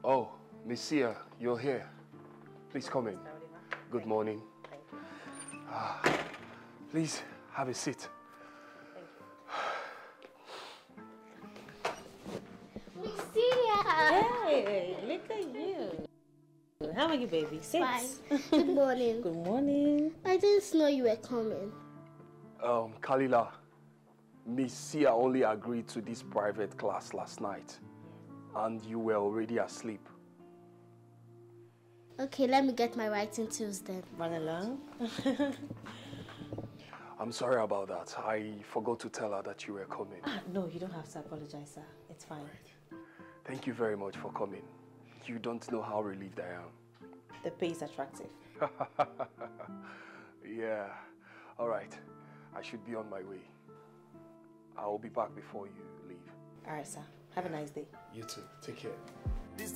Oh, Miss Sia, you're here. Please come in. Good morning. Thank you. Please have a seat. Thank you. Miss Sia! Hey, look at you. How are you, baby? Sit. Fine. Good morning. Good morning. I didn't know you were coming. Kalila, Miss Sia only agreed to this private class last night. And you were already asleep. Okay, let me get my writing tools then. Run along. I'm sorry about that. I forgot to tell her that you were coming. No, you don't have to apologize, sir. It's fine. Right. Thank you very much for coming. You don't know how relieved I am. The pay is attractive. Yeah. All right. I should be on my way. I'll be back before you leave. All right, sir. Have a nice day. You too. Take care.